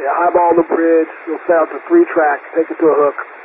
Yeah, highball the bridge. You'll set out to 3 track, take it to a hook.